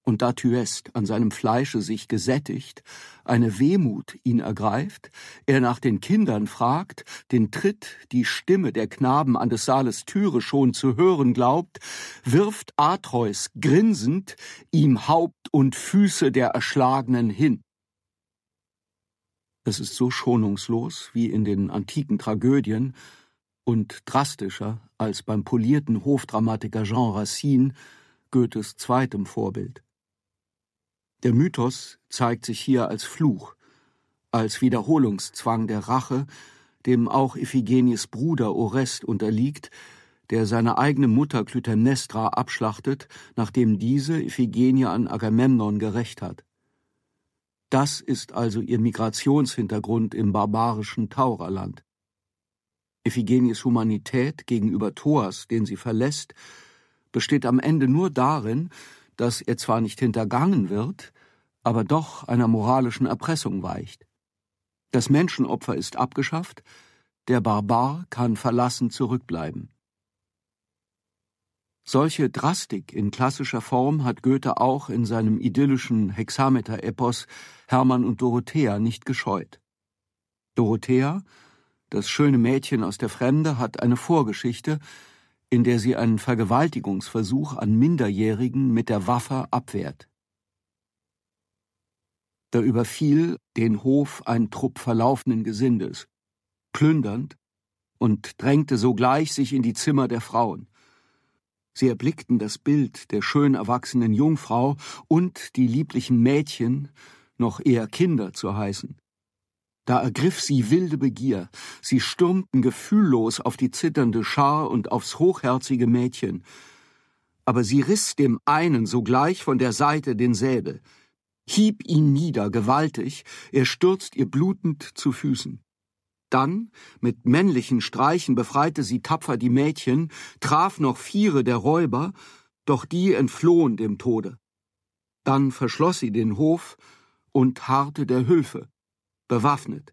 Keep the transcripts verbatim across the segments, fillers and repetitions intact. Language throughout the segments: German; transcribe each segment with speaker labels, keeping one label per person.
Speaker 1: und da Thyest an seinem Fleische sich gesättigt, eine Wehmut ihn ergreift, er nach den Kindern fragt, den Tritt, die Stimme der Knaben an des Saales Türe schon zu hören glaubt, wirft Atreus grinsend ihm Haupt und Füße der Erschlagenen hin. Es ist so schonungslos wie in den antiken Tragödien und drastischer als beim polierten Hofdramatiker Jean Racine, Goethes zweitem Vorbild. Der Mythos zeigt sich hier als Fluch, als Wiederholungszwang der Rache, dem auch Iphigenies Bruder Orest unterliegt, der seine eigene Mutter Klytämnestra abschlachtet, nachdem diese Iphigenie an Agamemnon gerächt hat. Das ist also ihr Migrationshintergrund im barbarischen Taurerland. Iphigenies Humanität gegenüber Thoas, den sie verlässt, besteht am Ende nur darin, dass er zwar nicht hintergangen wird, aber doch einer moralischen Erpressung weicht. Das Menschenopfer ist abgeschafft, der Barbar kann verlassen zurückbleiben. Solche Drastik in klassischer Form hat Goethe auch in seinem idyllischen Hexameter-Epos Hermann und Dorothea nicht gescheut. Dorothea, das schöne Mädchen aus der Fremde, hat eine Vorgeschichte, in der sie einen Vergewaltigungsversuch an Minderjährigen mit der Waffe abwehrt. Da überfiel den Hof ein Trupp verlaufenen Gesindes, plündernd, und drängte sogleich sich in die Zimmer der Frauen. Sie erblickten das Bild der schön erwachsenen Jungfrau und die lieblichen Mädchen, noch eher Kinder zu heißen. Da ergriff sie wilde Begier, sie stürmten gefühllos auf die zitternde Schar und aufs hochherzige Mädchen. Aber sie riss dem einen sogleich von der Seite den Säbel, hieb ihn nieder, gewaltig, er stürzt ihr blutend zu Füßen. Dann, mit männlichen Streichen befreite sie tapfer die Mädchen, traf noch viere der Räuber, doch die entflohen dem Tode. Dann verschloss sie den Hof und harrte der Hülfe, bewaffnet.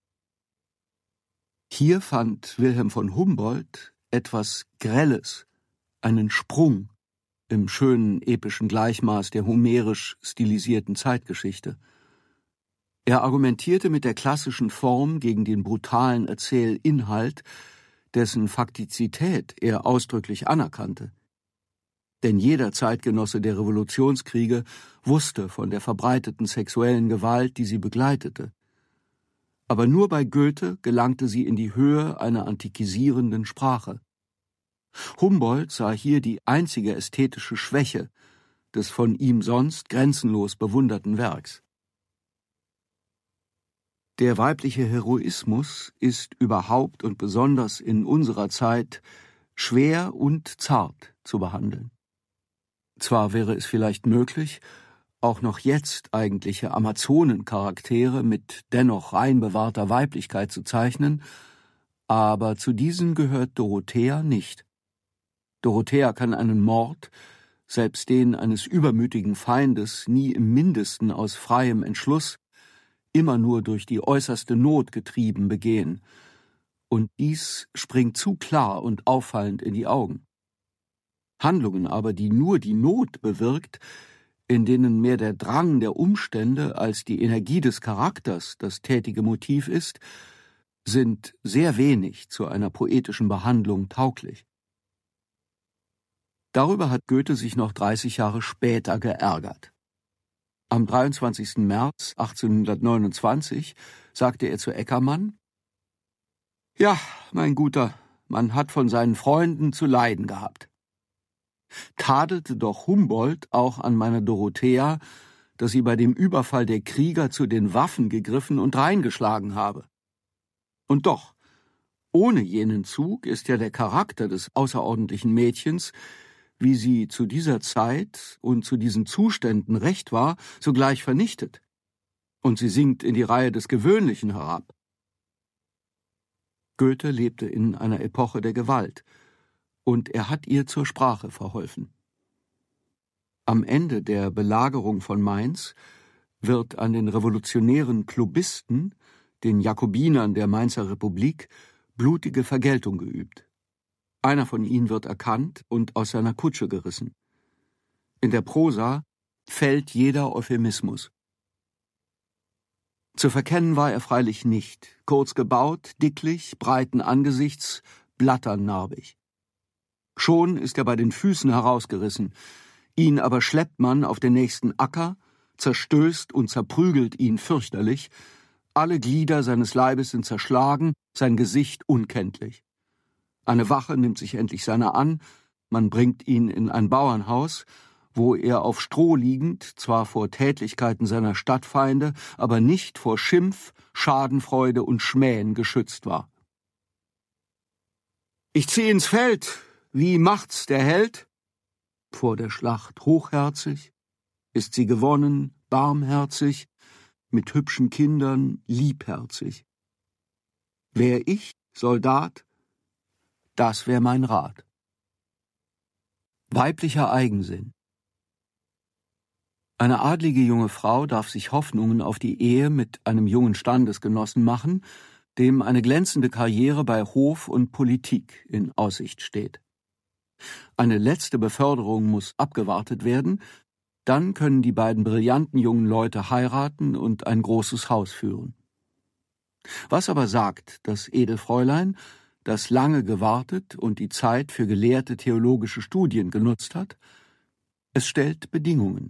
Speaker 1: Hier fand Wilhelm von Humboldt etwas Grelles, einen Sprung im schönen epischen Gleichmaß der homerisch stilisierten Zeitgeschichte. Er argumentierte mit der klassischen Form gegen den brutalen Erzählinhalt, dessen Faktizität er ausdrücklich anerkannte. Denn jeder Zeitgenosse der Revolutionskriege wusste von der verbreiteten sexuellen Gewalt, die sie begleitete. Aber nur bei Goethe gelangte sie in die Höhe einer antikisierenden Sprache. Humboldt sah hier die einzige ästhetische Schwäche des von ihm sonst grenzenlos bewunderten Werks. Der weibliche Heroismus ist überhaupt und besonders in unserer Zeit schwer und zart zu behandeln. Zwar wäre es vielleicht möglich, auch noch jetzt eigentliche Amazonencharaktere mit dennoch rein bewahrter Weiblichkeit zu zeichnen, aber zu diesen gehört Dorothea nicht. Dorothea kann einen Mord, selbst den eines übermütigen Feindes, nie im Mindesten aus freiem Entschluss, immer nur durch die äußerste Not getrieben begehen, und dies springt zu klar und auffallend in die Augen. Handlungen aber, die nur die Not bewirkt, in denen mehr der Drang der Umstände als die Energie des Charakters das tätige Motiv ist, sind sehr wenig zu einer poetischen Behandlung tauglich. Darüber hat Goethe sich noch dreißig Jahre später geärgert. Am dreiundzwanzigsten März achtzehnhundertneunundzwanzig sagte er zu Eckermann: »Ja, mein Guter, man hat von seinen Freunden zu leiden gehabt.« Tadelte doch Humboldt auch an meiner Dorothea, dass sie bei dem Überfall der Krieger zu den Waffen gegriffen und reingeschlagen habe. Und doch, ohne jenen Zug ist ja der Charakter des außerordentlichen Mädchens, wie sie zu dieser Zeit und zu diesen Zuständen recht war, sogleich vernichtet. Und sie sinkt in die Reihe des Gewöhnlichen herab. Goethe lebte in einer Epoche der Gewalt, und er hat ihr zur Sprache verholfen. Am Ende der Belagerung von Mainz wird an den revolutionären Klubisten, den Jakobinern der Mainzer Republik, blutige Vergeltung geübt. Einer von ihnen wird erkannt und aus seiner Kutsche gerissen. In der Prosa fällt jeder Euphemismus. Zu verkennen war er freilich nicht, kurz gebaut, dicklich, breiten Angesichts, blatternarbig. Schon ist er bei den Füßen herausgerissen, ihn aber schleppt man auf den nächsten Acker, zerstößt und zerprügelt ihn fürchterlich, alle Glieder seines Leibes sind zerschlagen, sein Gesicht unkenntlich. Eine Wache nimmt sich endlich seiner an, man bringt ihn in ein Bauernhaus, wo er auf Stroh liegend, zwar vor Tätlichkeiten seiner Stadtfeinde, aber nicht vor Schimpf, Schadenfreude und Schmähen geschützt war. »Ich zieh ins Feld, wie macht's der Held?« Vor der Schlacht hochherzig, ist sie gewonnen, barmherzig, mit hübschen Kindern liebherzig. Wär ich Soldat, das wär mein Rat. Weiblicher Eigensinn. Eine adlige junge Frau darf sich Hoffnungen auf die Ehe mit einem jungen Standesgenossen machen, dem eine glänzende Karriere bei Hof und Politik in Aussicht steht. Eine letzte Beförderung muss abgewartet werden, dann können die beiden brillanten jungen Leute heiraten und ein großes Haus führen. Was aber sagt das Edelfräulein, das lange gewartet und die Zeit für gelehrte theologische Studien genutzt hat? Es stellt Bedingungen.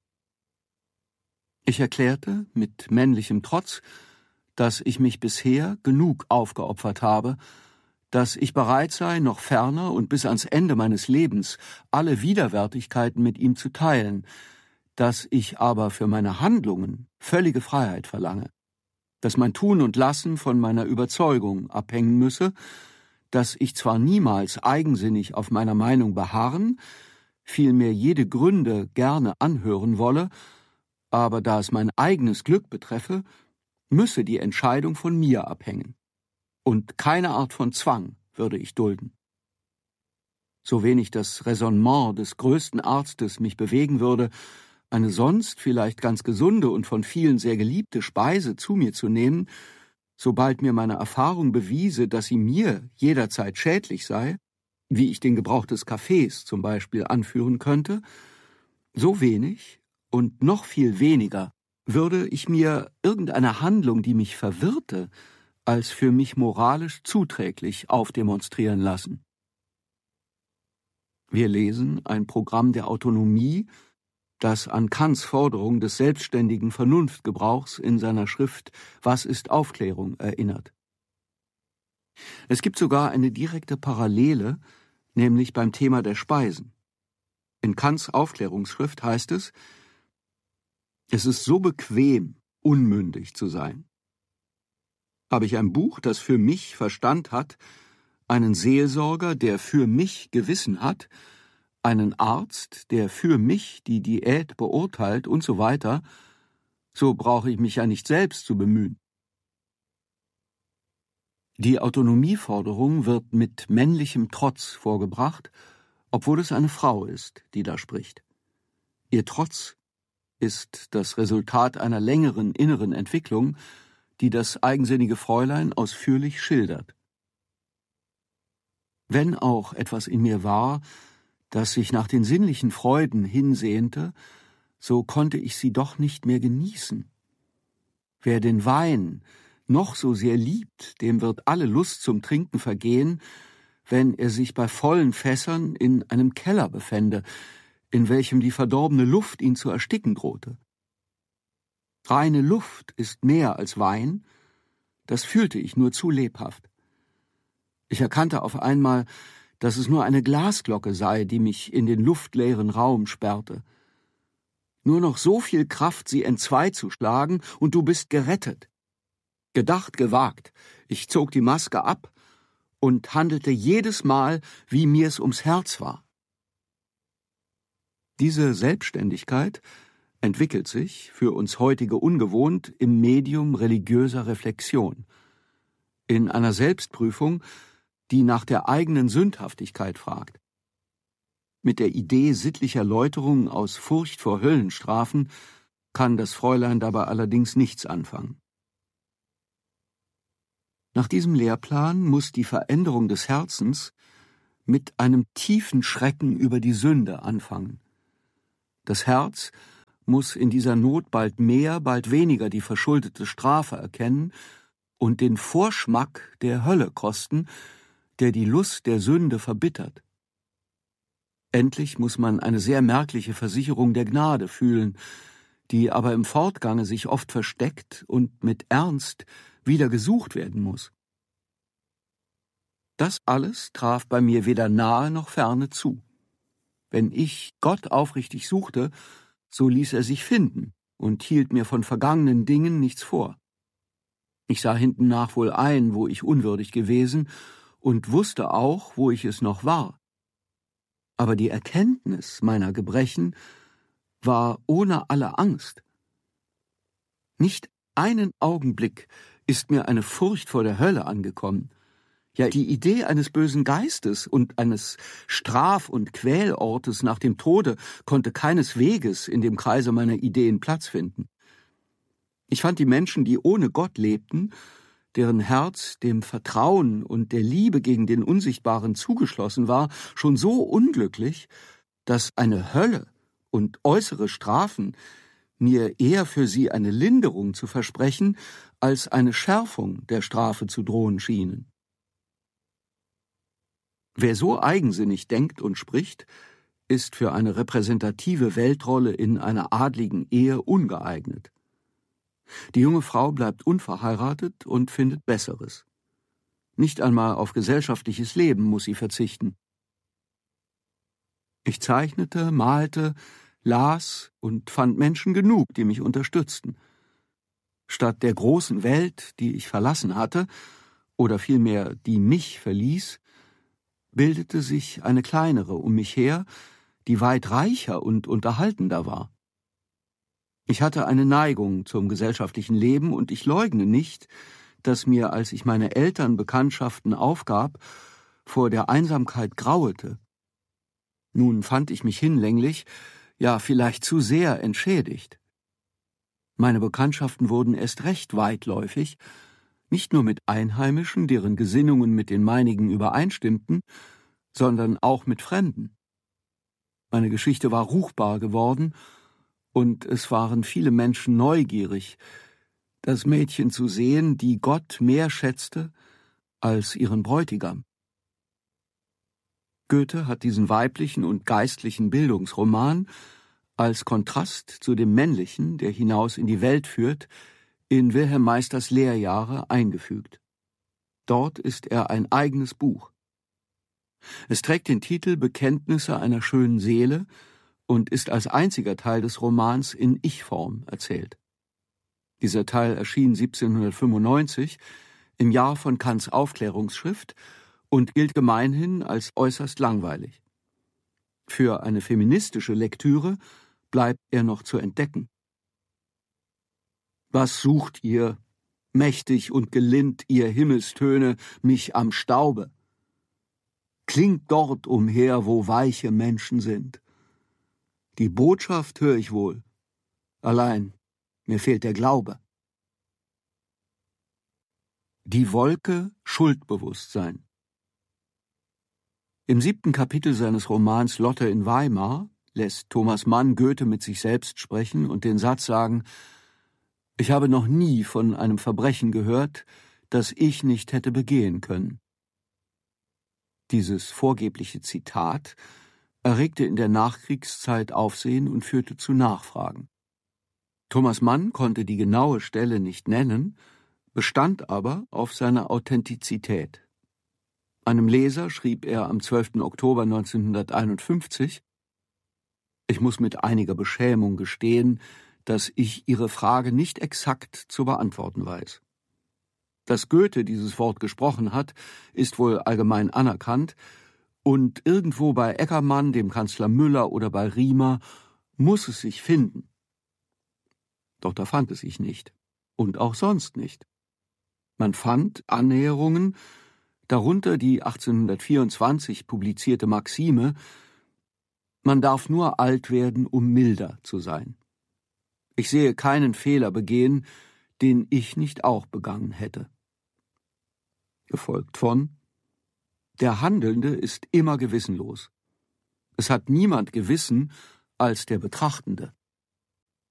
Speaker 1: Ich erklärte mit männlichem Trotz, dass ich mich bisher genug aufgeopfert habe, dass ich bereit sei, noch ferner und bis ans Ende meines Lebens alle Widerwärtigkeiten mit ihm zu teilen, dass ich aber für meine Handlungen völlige Freiheit verlange, dass mein Tun und Lassen von meiner Überzeugung abhängen müsse, dass ich zwar niemals eigensinnig auf meiner Meinung beharren, vielmehr jede Gründe gerne anhören wolle, aber da es mein eigenes Glück betreffe, müsse die Entscheidung von mir abhängen. Und keine Art von Zwang würde ich dulden. So wenig das Raisonnement des größten Arztes mich bewegen würde, eine sonst vielleicht ganz gesunde und von vielen sehr geliebte Speise zu mir zu nehmen, sobald mir meine Erfahrung bewiese, dass sie mir jederzeit schädlich sei, wie ich den Gebrauch des Kaffees zum Beispiel anführen könnte, so wenig und noch viel weniger würde ich mir irgendeine Handlung, die mich verwirrte, als für mich moralisch zuträglich aufdemonstrieren lassen. Wir lesen ein Programm der Autonomie, das an Kants Forderung des selbstständigen Vernunftgebrauchs in seiner Schrift »Was ist Aufklärung?« erinnert. Es gibt sogar eine direkte Parallele, nämlich beim Thema der Speisen. In Kants Aufklärungsschrift heißt es: Es ist so bequem, unmündig zu sein. Habe ich ein Buch, das für mich Verstand hat, einen Seelsorger, der für mich Gewissen hat, einen Arzt, der für mich die Diät beurteilt und so weiter, so brauche ich mich ja nicht selbst zu bemühen. Die Autonomieforderung wird mit männlichem Trotz vorgebracht, obwohl es eine Frau ist, die da spricht. Ihr Trotz ist das Resultat einer längeren inneren Entwicklung, die das eigensinnige Fräulein ausführlich schildert. Wenn auch etwas in mir war, das sich nach den sinnlichen Freuden hinsehnte, so konnte ich sie doch nicht mehr genießen. Wer den Wein noch so sehr liebt, dem wird alle Lust zum Trinken vergehen, wenn er sich bei vollen Fässern in einem Keller befände, in welchem die verdorbene Luft ihn zu ersticken drohte. Reine Luft ist mehr als Wein, das fühlte ich nur zu lebhaft. Ich erkannte auf einmal, dass es nur eine Glasglocke sei, die mich in den luftleeren Raum sperrte. Nur noch so viel Kraft, sie entzwei zu schlagen, und du bist gerettet. Gedacht, gewagt. Ich zog die Maske ab und handelte jedes Mal, wie mir es ums Herz war. Diese Selbstständigkeit entwickelt sich, für uns heutige ungewohnt, im Medium religiöser Reflexion. In einer Selbstprüfung, die nach der eigenen Sündhaftigkeit fragt. Mit der Idee sittlicher Läuterung aus Furcht vor Höllenstrafen kann das Fräulein dabei allerdings nichts anfangen. Nach diesem Lehrplan muss die Veränderung des Herzens mit einem tiefen Schrecken über die Sünde anfangen. Das Herz muss in dieser Not bald mehr, bald weniger die verschuldete Strafe erkennen und den Vorschmack der Hölle kosten, der die Lust der Sünde verbittert. Endlich muss man eine sehr merkliche Versicherung der Gnade fühlen, die aber im Fortgange sich oft versteckt und mit Ernst wieder gesucht werden muss. Das alles traf bei mir weder nahe noch ferne zu. Wenn ich Gott aufrichtig suchte, so ließ er sich finden und hielt mir von vergangenen Dingen nichts vor. Ich sah hintennach wohl ein, wo ich unwürdig gewesen, und wusste auch, wo ich es noch war. Aber die Erkenntnis meiner Gebrechen war ohne alle Angst. Nicht einen Augenblick ist mir eine Furcht vor der Hölle angekommen. Ja, die Idee eines bösen Geistes und eines Straf- und Quälortes nach dem Tode konnte keinesweges in dem Kreise meiner Ideen Platz finden. Ich fand die Menschen, die ohne Gott lebten, deren Herz dem Vertrauen und der Liebe gegen den Unsichtbaren zugeschlossen war, schon so unglücklich, dass eine Hölle und äußere Strafen mir eher für sie eine Linderung zu versprechen, als eine Schärfung der Strafe zu drohen schienen. Wer so eigensinnig denkt und spricht, ist für eine repräsentative Weltrolle in einer adligen Ehe ungeeignet. Die junge Frau bleibt unverheiratet und findet Besseres. Nicht einmal auf gesellschaftliches Leben muss sie verzichten. Ich zeichnete, malte, las und fand Menschen genug, die mich unterstützten. Statt der großen Welt, die ich verlassen hatte, oder vielmehr die mich verließ, bildete sich eine kleinere um mich her, die weit reicher und unterhaltender war. Ich hatte eine Neigung zum gesellschaftlichen Leben, und ich leugne nicht, dass mir, als ich meine Elternbekanntschaften aufgab, vor der Einsamkeit grauete. Nun fand ich mich hinlänglich, ja vielleicht zu sehr entschädigt. Meine Bekanntschaften wurden erst recht weitläufig, nicht nur mit Einheimischen, deren Gesinnungen mit den meinigen übereinstimmten, sondern auch mit Fremden. Meine Geschichte war ruchbar geworden, und es waren viele Menschen neugierig, das Mädchen zu sehen, die Gott mehr schätzte als ihren Bräutigam. Goethe hat diesen weiblichen und geistlichen Bildungsroman als Kontrast zu dem männlichen, der hinaus in die Welt führt, in Wilhelm Meisters Lehrjahre eingefügt. Dort ist er ein eigenes Buch. Es trägt den Titel Bekenntnisse einer schönen Seele und ist als einziger Teil des Romans in Ich-Form erzählt. Dieser Teil erschien siebzehnhundertfünfundneunzig, im Jahr von Kants Aufklärungsschrift, und gilt gemeinhin als äußerst langweilig. Für eine feministische Lektüre bleibt er noch zu entdecken. Was sucht ihr, mächtig und gelind, ihr Himmelstöne, mich am Staube? Klingt dort umher, wo weiche Menschen sind. Die Botschaft höre ich wohl, allein mir fehlt der Glaube. Die Wolke Schuldbewusstsein. Im siebten Kapitel seines Romans Lotte in Weimar lässt Thomas Mann Goethe mit sich selbst sprechen und den Satz sagen: Ich habe noch nie von einem Verbrechen gehört, das ich nicht hätte begehen können. Dieses vorgebliche Zitat erregte in der Nachkriegszeit Aufsehen und führte zu Nachfragen. Thomas Mann konnte die genaue Stelle nicht nennen, bestand aber auf seiner Authentizität. Einem Leser schrieb er am zwölften Oktober neunzehnhunderteinundfünfzig: Ich muss mit einiger Beschämung gestehen, dass ich Ihre Frage nicht exakt zu beantworten weiß. Dass Goethe dieses Wort gesprochen hat, ist wohl allgemein anerkannt, und irgendwo bei Eckermann, dem Kanzler Müller oder bei Riemer muss es sich finden. Doch da fand es sich nicht, und auch sonst nicht. Man fand Annäherungen, darunter die achtzehnhundertvierundzwanzig publizierte Maxime: Man darf nur alt werden, um milder zu sein. Ich sehe keinen Fehler begehen, den ich nicht auch begangen hätte. Gefolgt von: Der Handelnde ist immer gewissenlos. Es hat niemand Gewissen als der Betrachtende.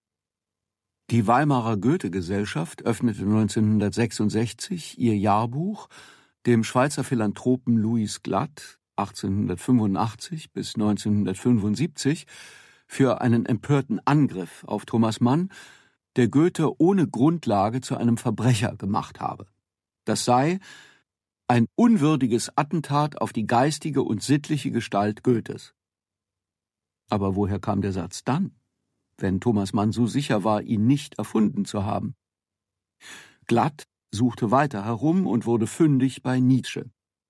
Speaker 1: Die Weimarer Goethe-Gesellschaft öffnete neunzehnhundertsechsundsechzig ihr Jahrbuch dem Schweizer Philanthropen Louis Glatt achtzehnhundertfünfundachtzig bis neunzehnhundertfünfundsiebzig für einen empörten Angriff auf Thomas Mann, der Goethe ohne Grundlage zu einem Verbrecher gemacht habe. Das sei ein unwürdiges Attentat auf die geistige und sittliche Gestalt Goethes. Aber woher kam der Satz dann, wenn Thomas Mann so sicher war, ihn nicht erfunden zu haben? Glatt suchte weiter herum und wurde fündig bei Nietzsche.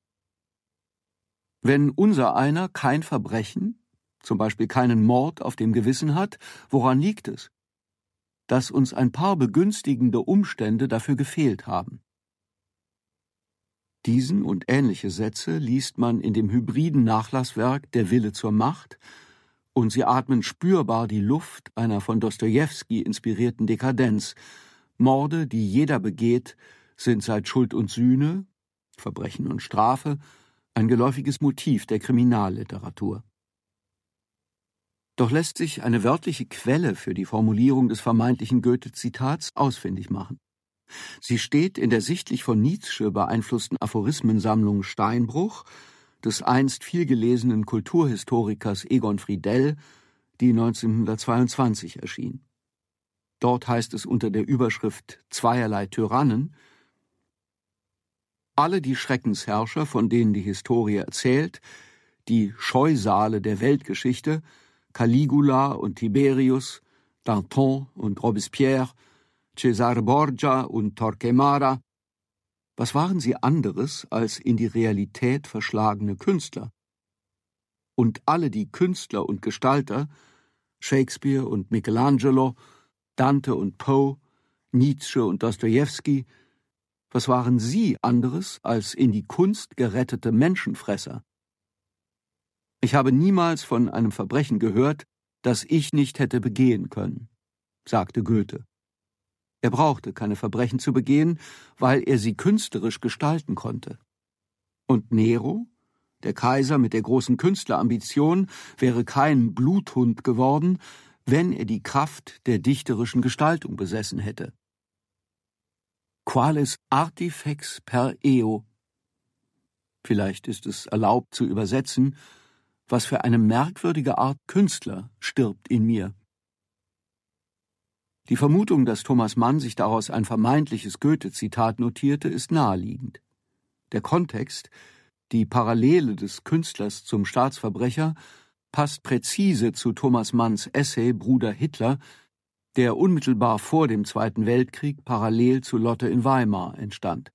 Speaker 1: Wenn unsereiner kein Verbrechen, zum Beispiel keinen Mord auf dem Gewissen hat, woran liegt es? Dass uns ein paar begünstigende Umstände dafür gefehlt haben. Diesen und ähnliche Sätze liest man in dem hybriden Nachlasswerk Der Wille zur Macht, und sie atmen spürbar die Luft einer von Dostojewski inspirierten Dekadenz. Morde, die jeder begeht, sind seit Schuld und Sühne, Verbrechen und Strafe, ein geläufiges Motiv der Kriminalliteratur. Doch lässt sich eine wörtliche Quelle für die Formulierung des vermeintlichen Goethe-Zitats ausfindig machen. Sie steht in der sichtlich von Nietzsche beeinflussten Aphorismensammlung Steinbruch des einst vielgelesenen Kulturhistorikers Egon Friedell, die neunzehnhundertzweiundzwanzig erschien. Dort heißt es unter der Überschrift »Zweierlei Tyrannen«: Alle die Schreckensherrscher, von denen die Historie erzählt, die Scheusale der Weltgeschichte, Caligula und Tiberius, Danton und Robespierre, Cesare Borgia und Torquemada, was waren sie anderes als in die Realität verschlagene Künstler? Und alle die Künstler und Gestalter, Shakespeare und Michelangelo, Dante und Poe, Nietzsche und Dostojewski, was waren sie anderes als in die Kunst gerettete Menschenfresser? Ich habe niemals von einem Verbrechen gehört, das ich nicht hätte begehen können, sagte Goethe. Er brauchte keine Verbrechen zu begehen, weil er sie künstlerisch gestalten konnte. Und Nero, der Kaiser mit der großen Künstlerambition, wäre kein Bluthund geworden, wenn er die Kraft der dichterischen Gestaltung besessen hätte. Qualis artifex per eo. Vielleicht ist es erlaubt zu übersetzen: Was für eine merkwürdige Art Künstler stirbt in mir. Die Vermutung, dass Thomas Mann sich daraus ein vermeintliches Goethe-Zitat notierte, ist naheliegend. Der Kontext, die Parallele des Künstlers zum Staatsverbrecher, passt präzise zu Thomas Manns Essay Bruder Hitler, der unmittelbar vor dem Zweiten Weltkrieg parallel zu Lotte in Weimar entstand.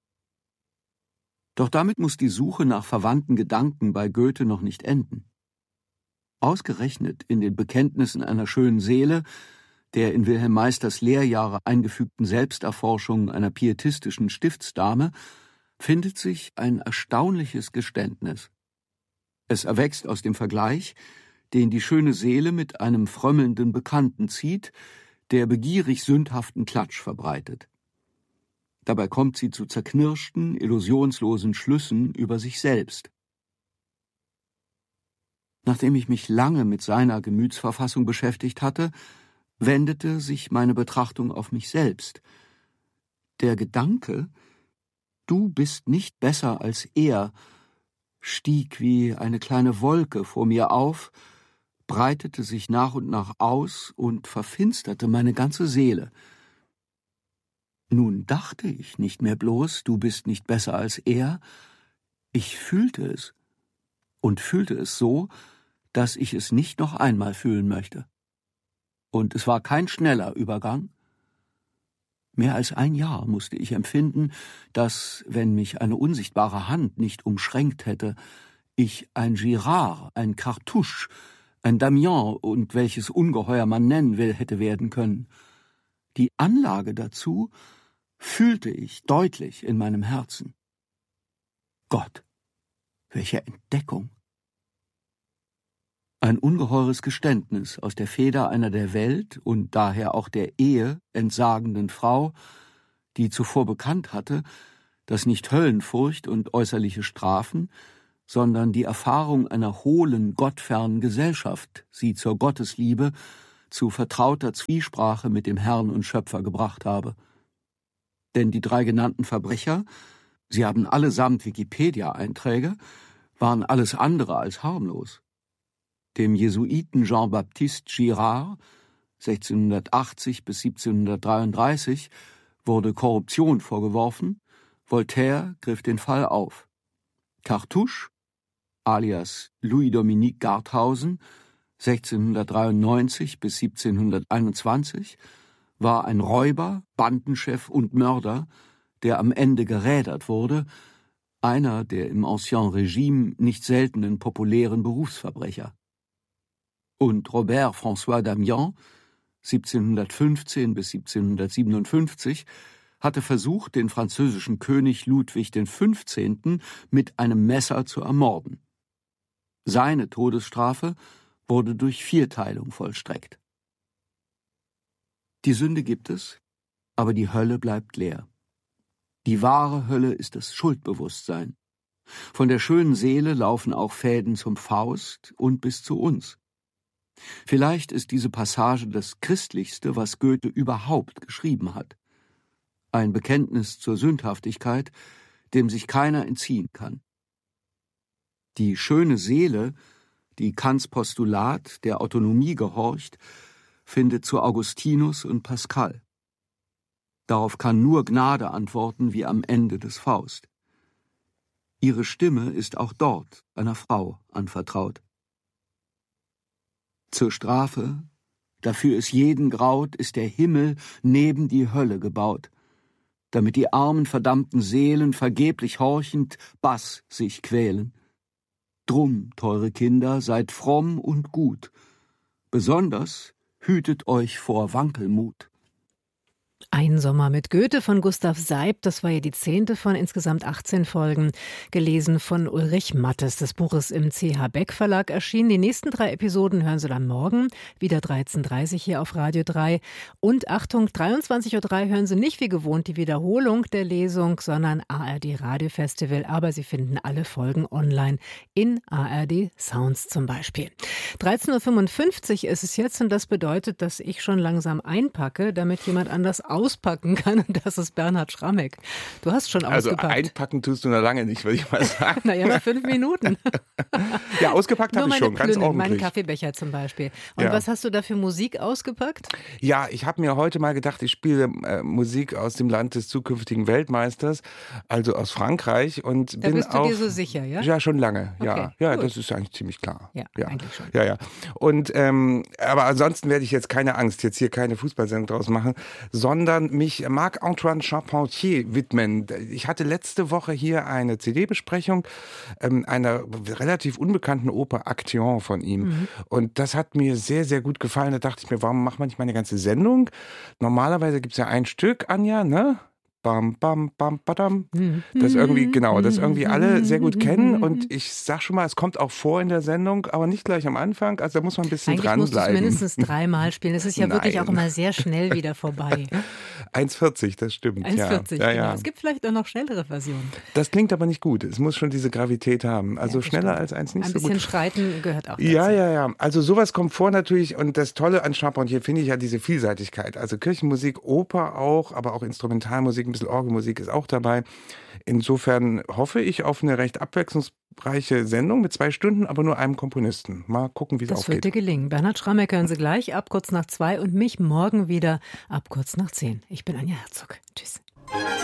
Speaker 1: Doch damit muss die Suche nach verwandten Gedanken bei Goethe noch nicht enden. Ausgerechnet in den Bekenntnissen einer schönen Seele, der in Wilhelm Meisters Lehrjahre eingefügten Selbsterforschung einer pietistischen Stiftsdame, findet sich ein erstaunliches Geständnis. Es erwächst aus dem Vergleich, den die schöne Seele mit einem frömmelnden Bekannten zieht, der begierig sündhaften Klatsch verbreitet. Dabei kommt sie zu zerknirschten, illusionslosen Schlüssen über sich selbst. Nachdem ich mich lange mit seiner Gemütsverfassung beschäftigt hatte, wendete sich meine Betrachtung auf mich selbst. Der Gedanke, du bist nicht besser als er, stieg wie eine kleine Wolke vor mir auf, breitete sich nach und nach aus und verfinsterte meine ganze Seele. Nun dachte ich nicht mehr bloß, du bist nicht besser als er, ich fühlte es, und fühlte es so, dass ich es nicht noch einmal fühlen möchte. Und es war kein schneller Übergang. Mehr als ein Jahr musste ich empfinden, dass, wenn mich eine unsichtbare Hand nicht umschränkt hätte, ich ein Girard, ein Cartouche, ein Damiens und welches Ungeheuer man nennen will, hätte werden können. Die Anlage dazu fühlte ich deutlich in meinem Herzen. Gott, welche Entdeckung! Ein ungeheures Geständnis aus der Feder einer der Welt und daher auch der Ehe entsagenden Frau, die zuvor bekannt hatte, dass nicht Höllenfurcht und äußerliche Strafen, sondern die Erfahrung einer hohlen, gottfernen Gesellschaft sie zur Gottesliebe, zu vertrauter Zwiesprache mit dem Herrn und Schöpfer gebracht habe. Denn die drei genannten Verbrecher, sie haben allesamt Wikipedia-Einträge, waren alles andere als harmlos. Dem Jesuiten Jean-Baptiste Girard, sechzehnhundertachtzig bis siebzehnhundertdreiunddreißig, wurde Korruption vorgeworfen, Voltaire griff den Fall auf. Cartouche, alias Louis-Dominique Garthausen, sechzehnhundertdreiundneunzig bis siebzehnhunderteinundzwanzig, war ein Räuber, Bandenchef und Mörder, der am Ende gerädert wurde, einer der im Ancien Regime nicht seltenen populären Berufsverbrecher. Und Robert François Damiens, siebzehnhundertfünfzehn bis siebzehnhundertsiebenundfünfzig, hatte versucht, den französischen König Ludwig den Fünfzehnten mit einem Messer zu ermorden. Seine Todesstrafe wurde durch Vierteilung vollstreckt. Die Sünde gibt es, aber die Hölle bleibt leer. Die wahre Hölle ist das Schuldbewusstsein. Von der schönen Seele laufen auch Fäden zum Faust und bis zu uns. Vielleicht ist diese Passage das Christlichste, was Goethe überhaupt geschrieben hat. Ein Bekenntnis zur Sündhaftigkeit, dem sich keiner entziehen kann. Die schöne Seele, die Kants Postulat der Autonomie gehorcht, findet zu Augustinus und Pascal. Darauf kann nur Gnade antworten wie am Ende des Faust. Ihre Stimme ist auch dort einer Frau anvertraut. Zur Strafe, dafür es jeden graut, ist der Himmel neben die Hölle gebaut, damit die armen verdammten Seelen vergeblich horchend Bass sich quälen. Drum, teure Kinder, seid fromm und gut, besonders hütet euch vor Wankelmut.
Speaker 2: Ein Sommer mit Goethe von Gustav Seibt, das war ja die zehnte von insgesamt achtzehn Folgen, gelesen von Ulrich Mattes. Das Buch ist im C H Beck Verlag erschienen. Die nächsten drei Episoden hören Sie dann morgen, wieder dreizehn Uhr dreißig hier auf Radio drei. Und Achtung, dreiundzwanzig Uhr drei hören Sie nicht wie gewohnt die Wiederholung der Lesung, sondern A R D Radio Festival. Aber Sie finden alle Folgen online in A R D Sounds zum Beispiel. dreizehn Uhr fünfundfünfzig ist es jetzt und das bedeutet, dass ich schon langsam einpacke, damit jemand anders auspacken kann, und das ist Bernhard Schrammeck. Du hast schon
Speaker 3: also
Speaker 2: ausgepackt.
Speaker 3: Also einpacken tust du noch lange nicht, würde ich mal sagen.
Speaker 2: Naja, nach fünf Minuten.
Speaker 3: Ja, ausgepackt habe ich schon, ganz
Speaker 2: Plünnen,
Speaker 3: ordentlich.
Speaker 2: Meinen Kaffeebecher zum Beispiel. Und
Speaker 3: ja.
Speaker 2: Was hast du da für Musik ausgepackt?
Speaker 3: Ja, ich habe mir heute mal gedacht, ich spiele äh, Musik aus dem Land des zukünftigen Weltmeisters, also aus Frankreich. Und
Speaker 2: da
Speaker 3: bin
Speaker 2: bist du
Speaker 3: auf,
Speaker 2: dir so sicher, ja?
Speaker 3: Ja, schon lange, ja.
Speaker 2: Okay,
Speaker 3: ja,
Speaker 2: gut.
Speaker 3: Das ist eigentlich ziemlich klar.
Speaker 2: Ja,
Speaker 3: ja.
Speaker 2: eigentlich schon.
Speaker 3: Ja, ja. Und, ähm, aber ansonsten werde ich jetzt keine Angst, jetzt hier keine Fußballsendung draus machen, sondern mich Marc-Antoine Charpentier widmen. Ich hatte letzte Woche hier eine C D-Besprechung ähm, einer relativ unbekannten Oper Action von ihm. Mhm. Und das hat mir sehr, sehr gut gefallen. Da dachte ich mir, warum macht man nicht mal eine ganze Sendung? Normalerweise gibt es ja ein Stück, Anja, ne? Bam, bam, bam, badam. Das irgendwie, genau, das irgendwie alle sehr gut kennen. Und ich sag schon mal, es kommt auch vor in der Sendung, aber nicht gleich am Anfang. Also da muss man ein bisschen
Speaker 2: Eigentlich
Speaker 3: dranbleiben.
Speaker 2: Eigentlich musst du es mindestens dreimal spielen. Es ist ja
Speaker 3: Nein.
Speaker 2: wirklich auch immer sehr schnell wieder vorbei.
Speaker 3: eins vierzig, das stimmt.
Speaker 2: eins vierzig, ja.
Speaker 3: Ja,
Speaker 2: genau.
Speaker 3: ja.
Speaker 2: Es gibt vielleicht auch noch schnellere Versionen.
Speaker 3: Das klingt aber nicht gut. Es muss schon diese Gravität haben. Also ja, schneller stimmt. als eins nicht
Speaker 2: ein
Speaker 3: so gut.
Speaker 2: Ein bisschen Schreiten gehört auch dazu.
Speaker 3: Ja, ja, ja. Also sowas kommt vor natürlich. Und das Tolle an Charpentier finde ich ja diese Vielseitigkeit. Also Kirchenmusik, Oper auch, aber auch Instrumentalmusik, ein bisschen Orgelmusik ist auch dabei. Insofern hoffe ich auf eine recht abwechslungsreiche Sendung mit zwei Stunden, aber nur einem Komponisten. Mal gucken, wie es aufgeht. Das
Speaker 2: wird dir gelingen. Bernhard Schrammeck hören Sie gleich ab kurz nach zwei und mich morgen wieder ab kurz nach zehn. Ich bin Anja Herzog. Tschüss.